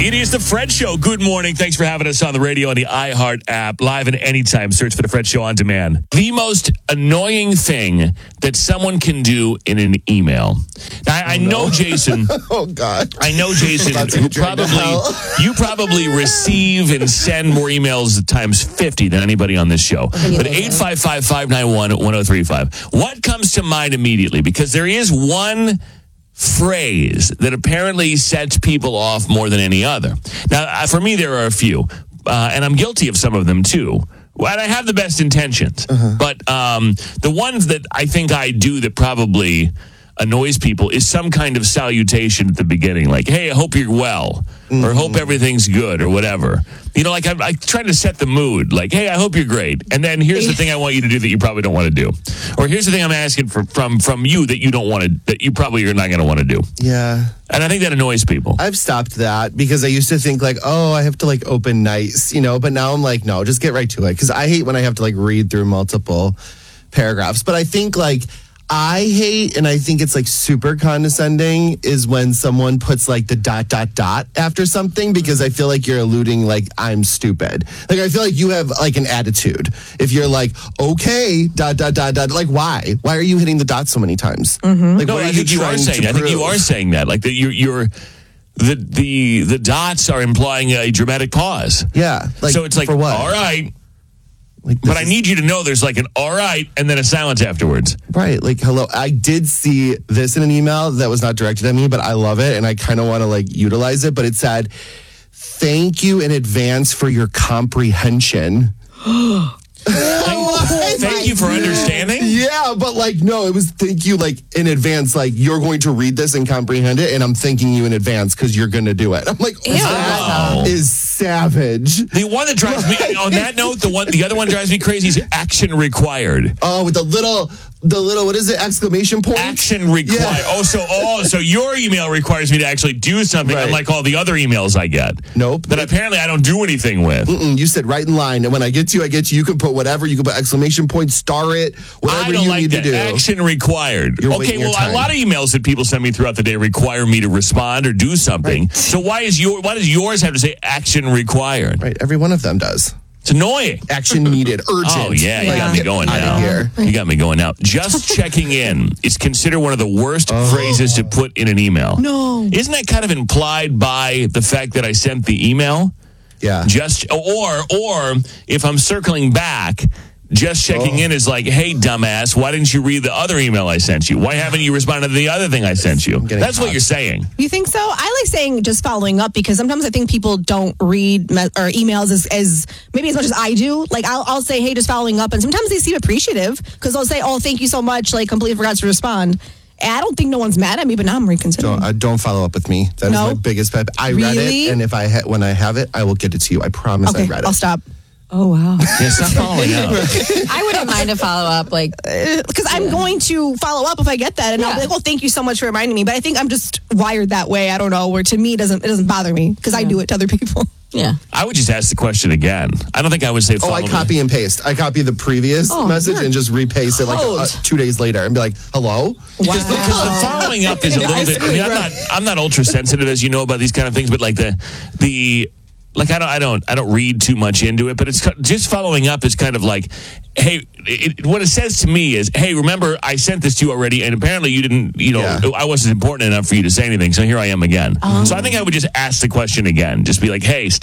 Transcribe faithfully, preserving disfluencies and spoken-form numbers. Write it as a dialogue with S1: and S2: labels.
S1: It is the Fred Show. Good morning. Thanks for having us on the radio and the iHeart app. Live and anytime. Search for the Fred Show on demand. The most annoying thing that someone can do in an email. Now, I, I
S2: oh, no.
S1: know Jason.
S2: oh, God.
S1: I know Jason, who probably, you probably receive and send more emails times fifty than anybody on this show. But eight five five, five nine one, one oh three five. What comes to mind immediately? Because there is one phrase that apparently sets people off more than any other. Now, for me, there are a few, uh, and I'm guilty of some of them too. Well, I have the best intentions, uh-huh. but um, the ones that I think I do that probably annoys people is some kind of salutation at the beginning, like, hey, I hope you're well, mm-hmm. or hope everything's good, or whatever. You know, like I'm, I try to set the mood, like, hey, I hope you're great. And then here's the thing I want you to do that you probably don't want to do. Or here's the thing I'm asking for, from from you that you don't want to, that you probably are not going to want to do.
S2: Yeah.
S1: And I think that annoys people.
S2: I've stopped that because I used to think like, oh, I have to like open nice, you know, but now I'm like, no, just get right to it. Because I hate when I have to like read through multiple paragraphs. But I think like, I hate, and I think it's like super condescending, is when someone puts like the dot, dot, dot after something, because I feel like you're alluding like I'm stupid. Like I feel like you have like an attitude. If you're like, okay, dot, dot, dot, dot, like why? Why are you hitting the dot so many times?
S1: Mm-hmm. Like,
S2: no,
S1: what are I think you, you are saying. I think you are saying that. Like that you're, you're the, the, the dots are implying a dramatic pause.
S2: Yeah. Like,
S1: so it's like,
S2: for what?
S1: All right.
S2: Like,
S1: but I
S2: is,
S1: need you to know there's like an all right and then a silence afterwards.
S2: Right. Like, hello. I did see this in an email that was not directed at me, but I love it. And I kind of want to like utilize it. But it said, thank you in advance for your comprehension.
S1: Thank, thank you for understanding.
S2: Yeah, but like, no, it was thank you like in advance. Like, you're going to read this and comprehend it. And I'm thanking you in advance because you're going to do it. I'm like, oh, that is savage.
S1: The one that drives me, on that note, the one, the other one drives me crazy is action required.
S2: Oh, with the little, the little, what is it? Exclamation point?
S1: Action required. Yeah. Oh, so, oh, so your email requires me to actually do something, right. Unlike all the other emails I get.
S2: Nope.
S1: That apparently I don't do anything with.
S2: Mm-mm, you said right in line. And when I get to you, I get to you. You can put whatever. You can put exclamation point, star it, whatever
S1: I don't
S2: you
S1: like
S2: need
S1: that.
S2: to do.
S1: Action required.
S2: You're
S1: okay, well, a lot of emails that people send me throughout the day require me to respond or do something. Right. So why is your why does yours have to say action required?
S2: Right, every one of them does.
S1: It's annoying.
S2: Action needed, urgent.
S1: Oh, yeah, you
S2: like,
S1: got me going now.
S2: Here.
S1: You got me going now. Just checking in is considered one of the worst oh. phrases to put in an email.
S2: No.
S1: Isn't that kind of implied by the fact that I sent the email?
S2: Yeah.
S1: Just or or if I'm circling back, just checking oh. in is like, hey, dumbass, why didn't you read the other email I sent you? Why haven't you responded to the other thing I sent you? That's hot. What you're saying.
S3: You think so? I like saying just following up because sometimes I think people don't read me- or emails as, as maybe as much as I do. Like I'll, I'll say, hey, just following up. And sometimes they seem appreciative because they'll say, oh, thank you so much. Like completely forgot to respond. And I don't think no one's mad at me, but now I'm reconsidering.
S2: Don't, uh, don't follow up with me. That no? is my biggest pet. I
S3: really?
S2: read it, and if I ha- when I have it, I will get it to you. I promise
S3: okay,
S2: I read it.
S3: I'll stop.
S4: Oh, wow.
S1: Yeah, stop following up.
S4: I wouldn't mind a follow-up, like...
S3: Because uh, I'm yeah. going to follow up if I get that, and yeah. I'll be like, well, thank you so much for reminding me. But I think I'm just wired that way. I don't know, where to me, it doesn't, it doesn't bother me, because yeah. I do it to other people.
S4: Yeah.
S1: I would just ask the question again. I don't think I would say follow
S2: Oh, I copy me. and paste. I copy the previous oh, message and just repaste it like uh, two days later and be like, hello?
S1: Wow. Because the, the following up is a little bit... I mean, I'm not, I'm not ultra-sensitive, as you know, about these kind of things, but like the... the Like I don't, I don't, I don't read too much into it, but it's just following up is kind of like, hey, it, what it says to me is, hey, remember I sent this to you already, and apparently you didn't, you know, yeah. I wasn't important enough for you to say anything, so here I am again. Um. So I think I would just ask the question again, just be like, hey.